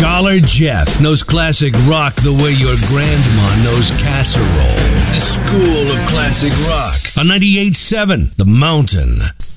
Scholar Jeff knows classic rock the way your grandma knows casserole. The School of Classic Rock on 98.7 The Mountain.